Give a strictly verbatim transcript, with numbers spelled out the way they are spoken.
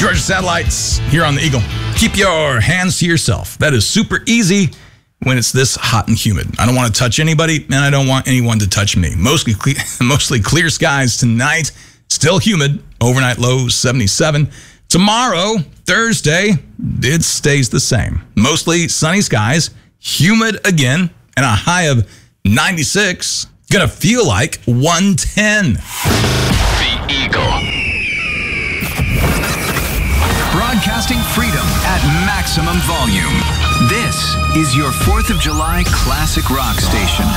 Georgia Satellites here on the Eagle. Keep your hands to yourself. That is super easy when it's this hot and humid. I don't want to touch anybody, and I don't want anyone to touch me. Mostly, cle- mostly clear skies tonight. Still humid. Overnight low seventy-seven. Tomorrow, Thursday, it stays the same. Mostly sunny skies, humid again, and a high of ninety-six. Gonna feel like one ten. The Eagle. Broadcasting freedom at maximum volume. This is your fourth of July classic rock station.